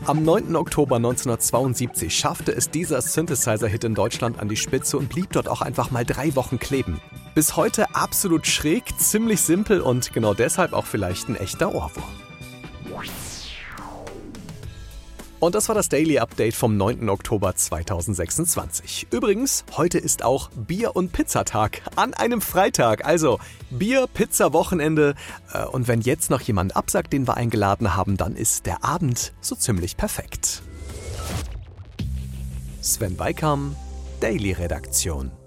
Am 9. Oktober 1972 schaffte es dieser Synthesizer-Hit in Deutschland an die Spitze und blieb dort auch einfach mal 3 Wochen kleben. Bis heute absolut schräg, ziemlich simpel und genau deshalb auch vielleicht ein echter Ohrwurm. Und das war das Daily Update vom 9. Oktober 2026. Übrigens, heute ist auch Bier- und Pizzatag an einem Freitag. Also Bier, Pizza, Wochenende. Und wenn jetzt noch jemand absagt, den wir eingeladen haben, dann ist der Abend so ziemlich perfekt. Sven Beikam, Daily Redaktion.